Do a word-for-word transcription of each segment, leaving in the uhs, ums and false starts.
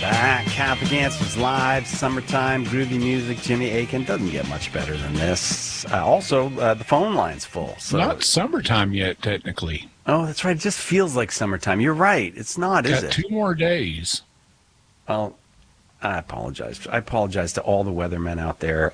back. Catholic Answers Live, summertime, groovy music, Jimmy Akin. Doesn't get much better than this. Uh, also, uh, the phone line's full. So. Not summertime yet, technically. Oh, that's right. It just feels like summertime. You're right. It's not, Got is it? two more days. Well, I apologize. I apologize to all the weathermen out there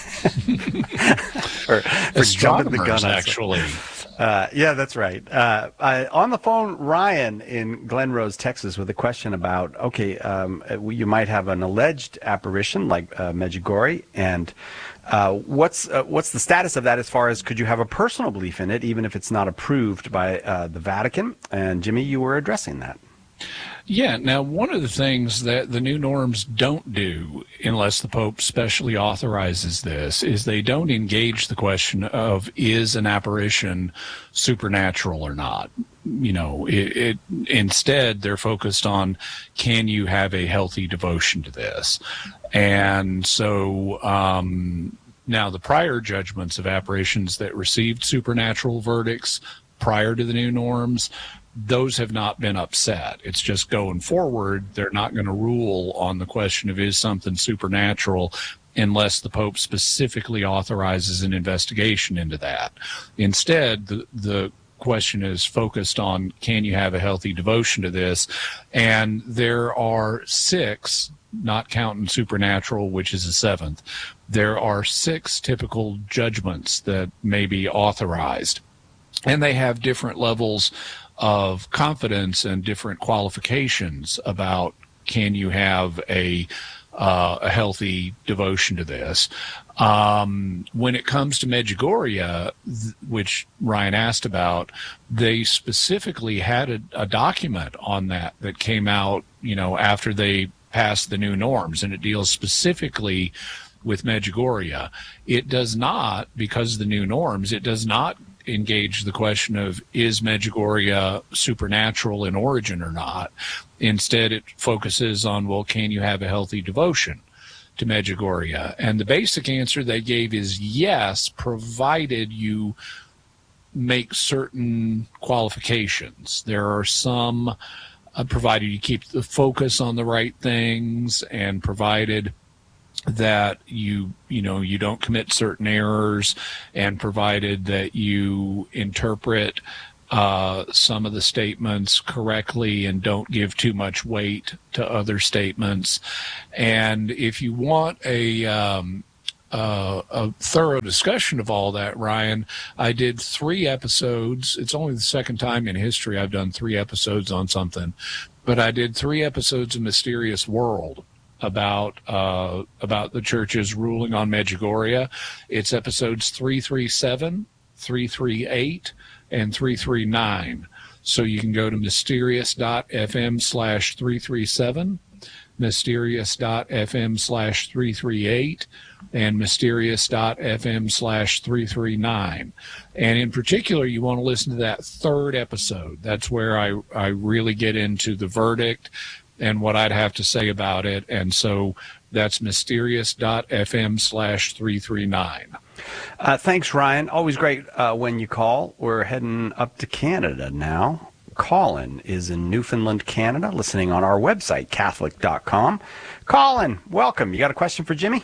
for, for jumping the gun. Actually. Uh, yeah, that's right. Uh, I, on the phone, Ryan in Glen Rose, Texas, with a question about, okay, um, you might have an alleged apparition like uh, Medjugorje, and uh, what's uh, what's the status of that as far as could you have a personal belief in it, even if it's not approved by uh, the Vatican? And Jimmy, you were addressing that. Yeah. Now, one of the things that the new norms don't do, unless the Pope specially authorizes this, is they don't engage the question of is an apparition supernatural or not. You know, it, it instead they're focused on can you have a healthy devotion to this, and so. Um, now, the prior judgments of apparitions that received supernatural verdicts prior to the new norms, those have not been upset. It's just going forward, they're not going to rule on the question of is something supernatural unless the Pope specifically authorizes an investigation into that. Instead, the, the question is focused on can you have a healthy devotion to this? And there are six, not counting supernatural, which is a seventh, there are six typical judgments that may be authorized. And they have different levels of confidence and different qualifications about can you have a uh, a healthy devotion to this. Um, when it comes to Medjugorje, th- which Ryan asked about, they specifically had a, a document on that that came out, you know, after they passed the new norms, and it deals specifically with Medjugorje. It does not, because of the new norms, it does not engage the question of is Medjugorje supernatural in origin or not. Instead, it focuses on, well, can you have a healthy devotion to Medjugorje? And the basic answer they gave is yes, provided you make certain qualifications. There are some, uh, provided you keep the focus on the right things, and provided that you you know you don't commit certain errors, and provided that you interpret uh, some of the statements correctly and don't give too much weight to other statements. And if you want a um, uh, a thorough discussion of all that, Ryan, I did three episodes. It's only the second time in history I've done three episodes on something, but I did three episodes of Mysterious World about uh, about the church's ruling on Medjugorje. It's episodes three thirty-seven, three thirty-eight, and three thirty-nine. So you can go to mysterious.fm slash 337, mysterious.fm slash 338, and mysterious.fm slash 339. And in particular, you want to listen to that third episode. That's where I, I really get into the verdict and what I'd have to say about it. And so that's mysterious.fm slash 339. Uh, thanks, Ryan. Always great uh, when you call. We're heading up to Canada now. Colin is in Newfoundland, Canada, listening on our website, catholic dot com. Colin, welcome. You got a question for Jimmy?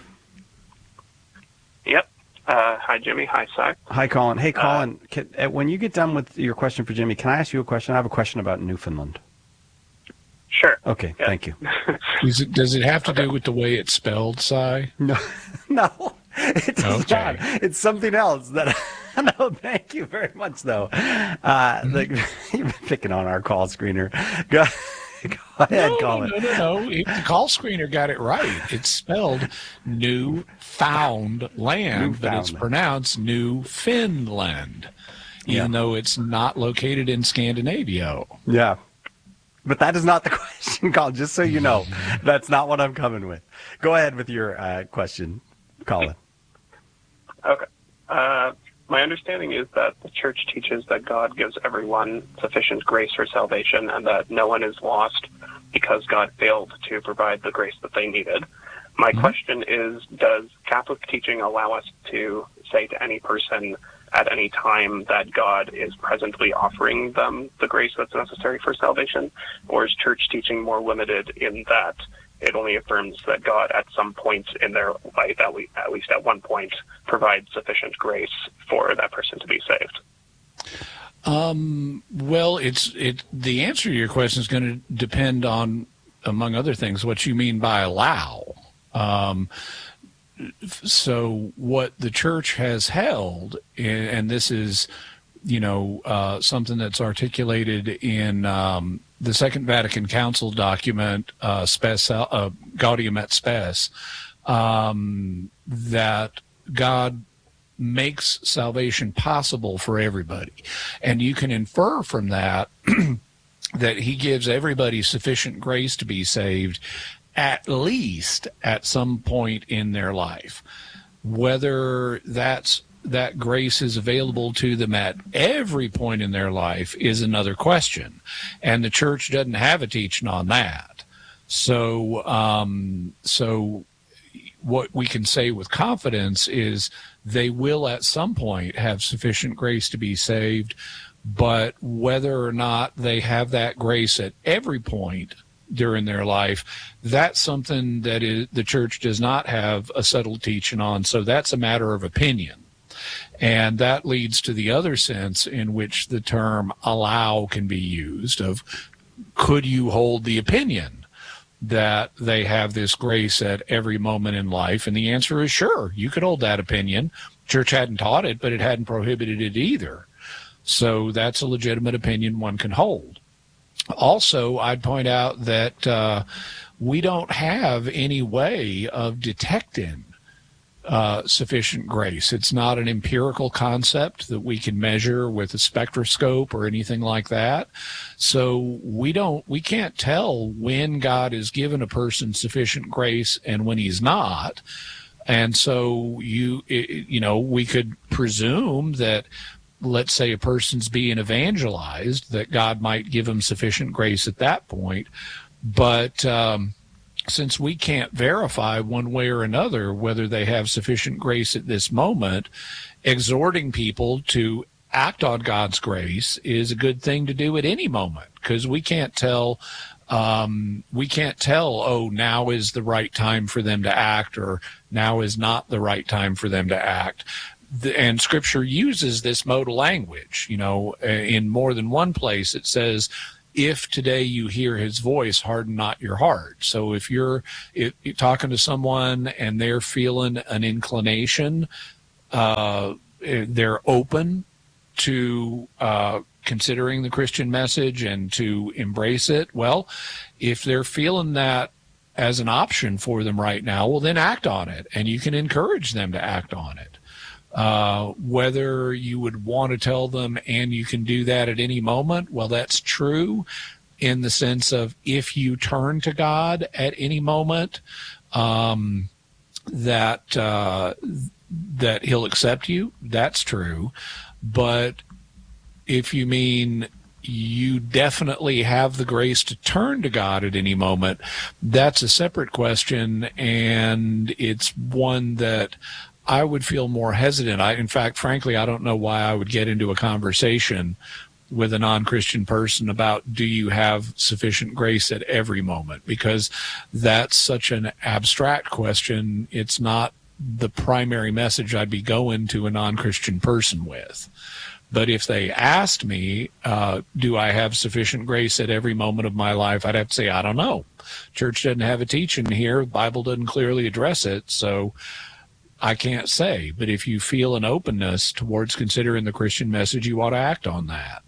Yep. Uh, hi, Jimmy. Hi, Si. Hi, Colin. Hey, Colin, uh, can, uh, when you get done with your question for Jimmy, can I ask you a question? I have a question about Newfoundland. Sure. Okay, yeah. Thank you. Is it, does it have to do with the way it's spelled, Si? No, no, it does okay. not. It's something else. That no, thank you very much, though. Uh, mm-hmm. the, you've been picking on our call screener. Go, go ahead, no, Colin. No, no, no. The call screener got it right. It's spelled Newfound Land, but it's pronounced Newfoundland, even yeah. though it's not located in Scandinavia. Yeah. But that is not the question, Colin, just so you know. That's not what I'm coming with. Go ahead with your uh, question, Colin. Okay. Uh, my understanding is that the church teaches that God gives everyone sufficient grace for salvation and that no one is lost because God failed to provide the grace that they needed. My mm-hmm. question is, does Catholic teaching allow us to say to any person at any time that God is presently offering them the grace that's necessary for salvation? Or is church teaching more limited in that it only affirms that God, at some point in their life, at least, at least at one point, provides sufficient grace for that person to be saved. Um, well, it's it. The answer to your question is going to depend on, among other things, what you mean by allow. Um, so what the church has held, and this is, you know, uh, something that's articulated in um, the Second Vatican Council document, uh, Spes, uh, Gaudium et Spes, um, that God makes salvation possible for everybody. And you can infer from that that he gives everybody sufficient grace to be saved, at least at some point in their life. Whether that's that grace is available to them at every point in their life is another question. And the church doesn't have a teaching on that. So, um, so what we can say with confidence is they will at some point have sufficient grace to be saved, but whether or not they have that grace at every point during their life, that's something that is, the church does not have a settled teaching on. So that's a matter of opinion. And that leads to the other sense in which the term allow can be used of, could you hold the opinion that they have this grace at every moment in life? And the answer is sure, you could hold that opinion. Church hadn't taught it, but it hadn't prohibited it either. So that's a legitimate opinion one can hold. Also, I'd point out that uh, we don't have any way of detecting uh, sufficient grace. It's not an empirical concept that we can measure with a spectroscope or anything like that. So we don't, we can't tell when God has given a person sufficient grace and when he's not. And so you, it, you know, we could presume that, let's say a person's being evangelized, that God might give him sufficient grace at that point. But um, since we can't verify one way or another whether they have sufficient grace at this moment, exhorting people to act on God's grace is a good thing to do at any moment, because we can't tell Um, we can't tell, oh, now is the right time for them to act, or now is not the right time for them to act. The, and Scripture uses this modal language. You know, in more than one place it says, if today you hear his voice, harden not your heart. So if you're, if, you're talking to someone and they're feeling an inclination, uh, they're open to uh, considering the Christian message and to embrace it, well, if they're feeling that as an option for them right now, well, then act on it, and you can encourage them to act on it. Uh, whether you would want to tell them, and you can do that at any moment, well, that's true in the sense of if you turn to God at any moment, um, that uh, that he'll accept you. That's true. But if you mean you definitely have the grace to turn to God at any moment, that's a separate question, and it's one that I would feel more hesitant. I, in fact, frankly, I don't know why I would get into a conversation with a non-Christian person about, do you have sufficient grace at every moment? Because that's such an abstract question. It's not the primary message I'd be going to a non-Christian person with. But if they asked me, uh, do I have sufficient grace at every moment of my life, I'd have to say, I don't know. Church doesn't have a teaching here. The Bible doesn't clearly address it, so I can't say. But if you feel an openness towards considering the Christian message, you ought to act on that.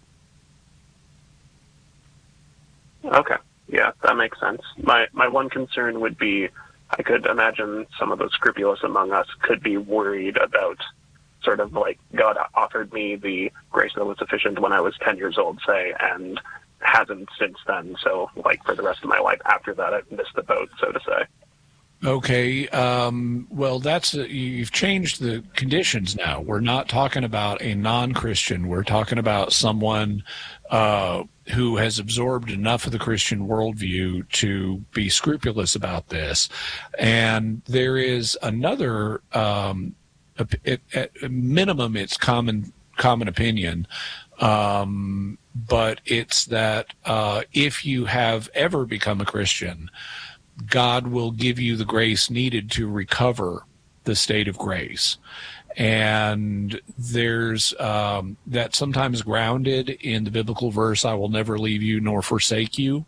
Okay. Yeah, that makes sense. My my one concern would be, I could imagine some of the scrupulous among us could be worried about sort of like, God offered me the grace that was sufficient when I was ten years old, say, and hasn't since then. So, like, for the rest of my life after that, I've missed the boat, so to say. Okay. Um, well, that's uh, you've changed the conditions now. We're not talking about a non-Christian. We're talking about someone uh, who has absorbed enough of the Christian worldview to be scrupulous about this. And there is another, um, at, at minimum, it's common common opinion, um, but it's that uh, if you have ever become a Christian, God will give you the grace needed to recover the state of grace. And there's um, that sometimes grounded in the biblical verse, I will never leave you nor forsake you.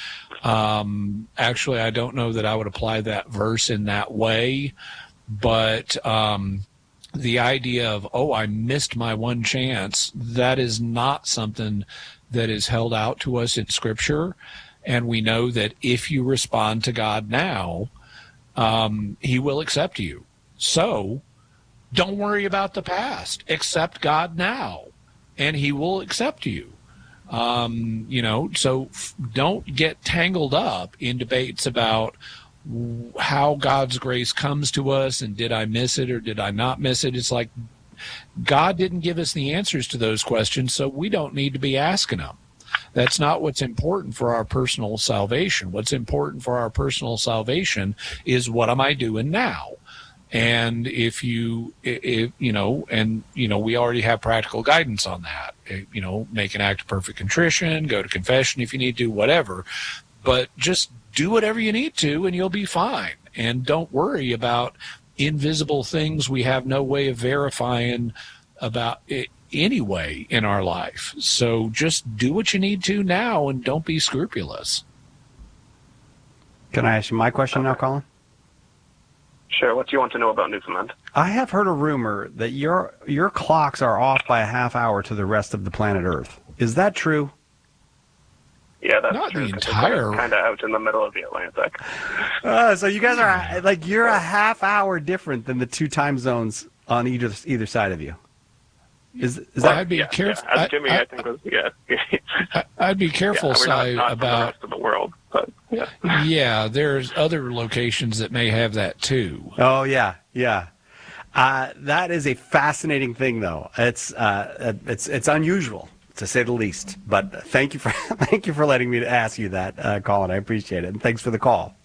Um, actually, I don't know that I would apply that verse in that way, but um, the idea of, oh, I missed my one chance, that is not something that is held out to us in Scripture. And we know that if you respond to God now, um, he will accept you. So don't worry about the past. Accept God now, and he will accept you. Um, you know, so f- don't get tangled up in debates about w- how God's grace comes to us and did I miss it or did I not miss it. It's like God didn't give us the answers to those questions, so we don't need to be asking them. That's not what's important for our personal salvation. What's important for our personal salvation is, what am I doing now? And if you, if, you know, and, you know, we already have practical guidance on that. You know, make an act of perfect contrition, go to confession if you need to, whatever. But just do whatever you need to and you'll be fine. And don't worry about invisible things we have no way of verifying about it anyway in our life. So just do what you need to now and don't be scrupulous. Can I ask you my question now, Colin? Sure. What do you want to know about Newfoundland? I have heard a rumor that your your clocks are off by a half hour to the rest of the planet Earth. Is that true? Yeah, that's Not true. the entire. Kind of out in the middle of the Atlantic. Uh, so you guys are like, you're a half hour different than the two time zones on either either side of you. Is is Well, that? I'd be yeah, careful. Yeah. As I, Jimmy, I, I, think was yeah. I, I'd be careful, yeah, we're not, Si, not from the about. rest of the world, but yeah. Yeah, there's other locations that may have that too. Oh yeah, yeah. Uh, that is a fascinating thing, though. It's uh, it's it's unusual, to say the least. But thank you for thank you for letting me ask you that, uh, Colin. I appreciate it, and thanks for the call.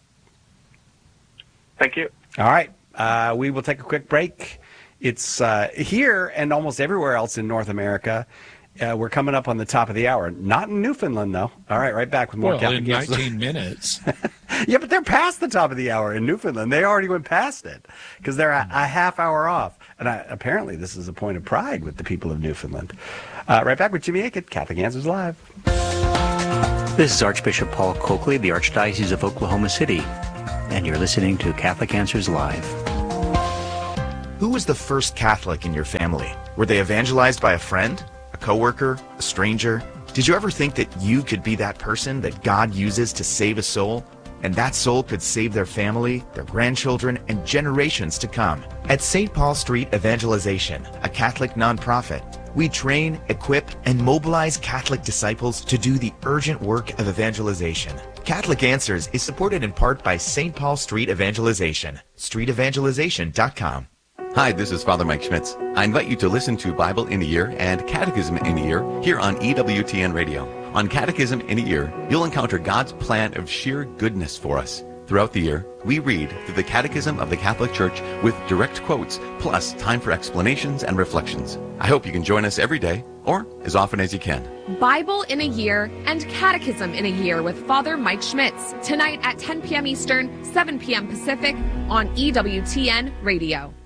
Thank you. All right, uh, we will take a quick break. It's uh, here and almost everywhere else in North America. Uh, we're coming up on the top of the hour. Not in Newfoundland, though. All right, right back with more Well, Catholic in Answers. nineteen minutes. Yeah, but they're past the top of the hour in Newfoundland. They already went past it because they're a, a half hour off. And I, apparently this is a point of pride with the people of Newfoundland. Uh, right back with Jimmy Akin, Catholic Answers Live. This is Archbishop Paul Coakley, the Archdiocese of Oklahoma City, and you're listening to Catholic Answers Live. Who was the first Catholic in your family? Were they evangelized by a friend, a coworker, a stranger? Did you ever think that you could be that person that God uses to save a soul? And that soul could save their family, their grandchildren, and generations to come. At Saint Paul Street Evangelization, a Catholic nonprofit, we train, equip, and mobilize Catholic disciples to do the urgent work of evangelization. Catholic Answers is supported in part by Saint Paul Street Evangelization, street evangelization dot com. Hi, this is Father Mike Schmitz. I invite you to listen to Bible in a Year and Catechism in a Year here on E W T N Radio. On Catechism in a Year, you'll encounter God's plan of sheer goodness for us. Throughout the year, we read through the Catechism of the Catholic Church with direct quotes, plus time for explanations and reflections. I hope you can join us every day, or as often as you can. Bible in a Year and Catechism in a Year with Father Mike Schmitz, tonight at ten p.m. Eastern, seven p.m. Pacific on E W T N Radio.